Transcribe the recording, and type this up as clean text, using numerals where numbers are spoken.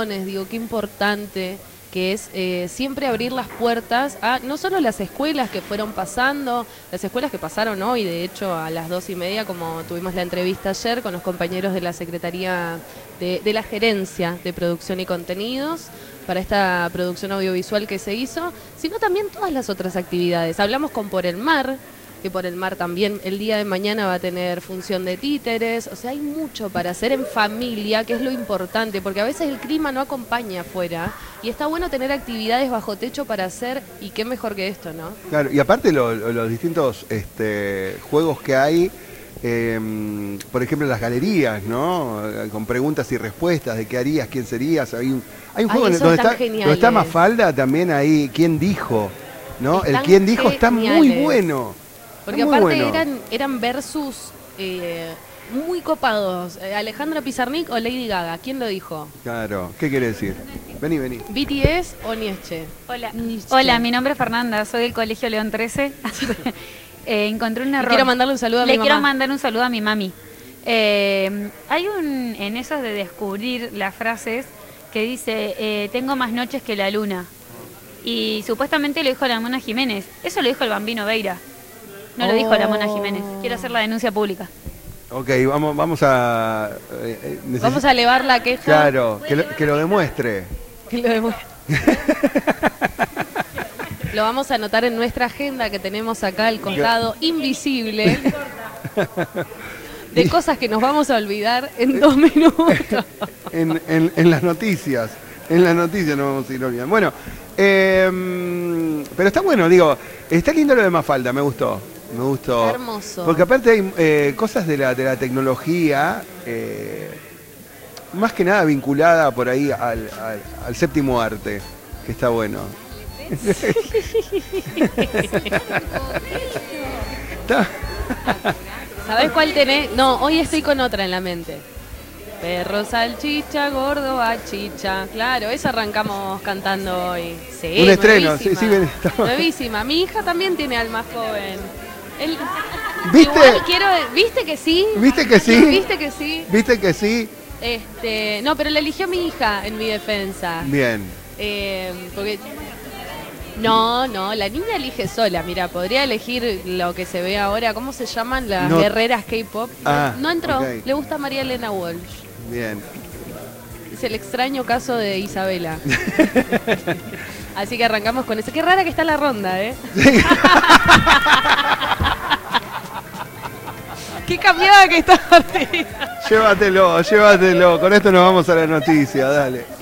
generaciones, digo, qué importante que es siempre abrir las puertas a no solo las escuelas que fueron pasando, las escuelas que pasaron hoy, de hecho a las 2:30, como tuvimos la entrevista ayer con los compañeros de la Secretaría de la Gerencia de Producción y Contenidos, para esta producción audiovisual que se hizo, sino también todas las otras actividades. Hablamos con Por el Mar, que Por el Mar también el día de mañana va a tener función de títeres, o sea, hay mucho para hacer en familia, que es lo importante, porque a veces el clima no acompaña afuera, y está bueno tener actividades bajo techo para hacer, y qué mejor que esto, ¿no? Claro, y aparte los distintos juegos que hay, por ejemplo las galerías, ¿no? Con preguntas y respuestas de qué harías, quién serías, hay un juego donde está Mafalda también ahí, quién dijo, ¿no? El quién dijo está muy bueno. Porque aparte eran versus muy copados. Alejandra Pizarnik o Lady Gaga. ¿Quién lo dijo? Claro. ¿Qué quiere decir? Vení. ¿BTS o Nietzsche? Hola, mi nombre es Fernanda. Soy del Colegio León 13. Encontré un error. Quiero mandarle un saludo a mi mamá. Le quiero mandar un saludo a mi mami. Hay en esos de descubrir las frases que dice, tengo más noches que la luna. Y supuestamente lo dijo la Mona Jiménez. Eso lo dijo el Bambino Veira. No lo dijo la Mona Jiménez. Quiero hacer la denuncia pública. Ok, vamos a... vamos a elevar la queja. Claro, que lo demuestre. Que lo demuestre. Lo vamos a anotar en nuestra agenda que tenemos acá al costado invisible. De cosas que nos vamos a olvidar en 2 minutos. en las noticias. En las noticias nos vamos a ir olvidando. Bueno, pero está bueno, digo, está lindo lo de Mafalda, me gustó. Hermoso. Porque aparte hay cosas de la tecnología, más que nada vinculada por ahí al séptimo arte, que está bueno. ¿Sabés cuál tenés? No, hoy estoy con otra en la mente. Perro, salchicha, gordo, achicha. Claro, eso arrancamos cantando hoy. Sí, un estreno, nuevísima. Nuevísima. Mi hija también tiene alma joven. ¿Viste? ¿Viste que sí? ¿Viste que sí? ¿Viste que sí? ¿Viste que sí? No, pero la eligió mi hija en mi defensa. Bien. Porque... No, la niña elige sola. Mira, podría elegir lo que se ve ahora. ¿Cómo se llaman las guerreras K-pop? No entró. Okay. Le gusta María Elena Walsh. Bien. Es el extraño caso de Isabela. Así que arrancamos con eso. Qué rara que está la ronda, ¿eh? Sí. Qué cambiada que está. Llévatelo. Con esto nos vamos a la noticia, dale.